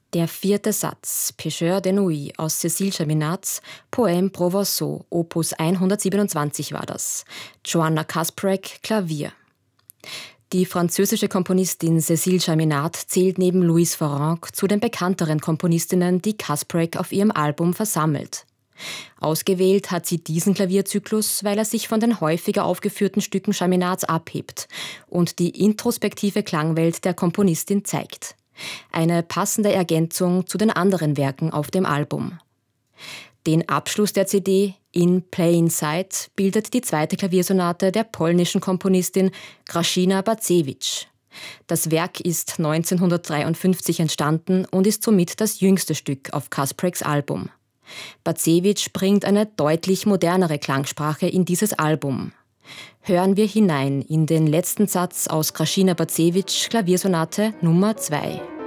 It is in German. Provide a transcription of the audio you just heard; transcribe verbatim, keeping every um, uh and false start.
Der vierte Satz, Pêcheur de Nuit aus Cécile Chaminades, Poème Provençaux, Opus hundertsiebenundzwanzig war das. Joanna Kasprek, Klavier. Die französische Komponistin Cécile Chaminade zählt neben Louise Farrenc zu den bekannteren Komponistinnen, die Kasprek auf ihrem Album versammelt. Ausgewählt hat sie diesen Klavierzyklus, weil er sich von den häufiger aufgeführten Stücken Chaminades abhebt und die introspektive Klangwelt der Komponistin zeigt. Eine passende Ergänzung zu den anderen Werken auf dem Album. Den Abschluss der C D, In Plain Sight, bildet die zweite Klaviersonate der polnischen Komponistin Grażyna Bacewicz. Das Werk ist neunzehnhundertdreiundfünfzig entstanden und ist somit das jüngste Stück auf Kaspreks Album. Bacewicz bringt eine deutlich modernere Klangsprache in dieses Album. Hören wir hinein in den letzten Satz aus Grażyna Bacewicz' Klaviersonate Nummer zwei.